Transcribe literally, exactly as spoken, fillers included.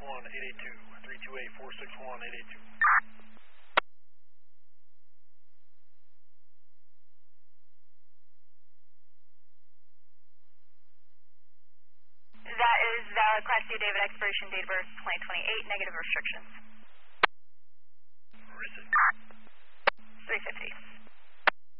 one, eight eight two. three two eight, four six one, eight eight two. That is valid, Class C, David, expiration date of birth twenty twenty-eight, negative restrictions. Where is it? three fifty.